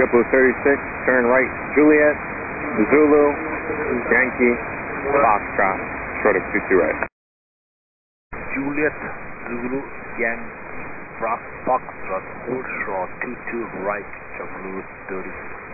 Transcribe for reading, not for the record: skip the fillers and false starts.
JetBlue 36, turn right, Juliet, Zulu, Yankee, Foxtrot, short of 22 right. Juliet, Zulu, Yankee, Foxtrot, hold short 22 right, JetBlue 36.